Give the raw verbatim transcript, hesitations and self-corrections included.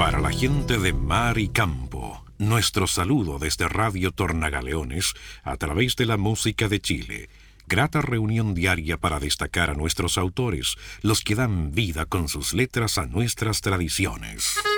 Para la gente de mar y campo, nuestro saludo desde Radio Tornagaleones a través de la música de Chile. Grata reunión diaria para destacar a nuestros autores, los que dan vida con sus letras a nuestras tradiciones.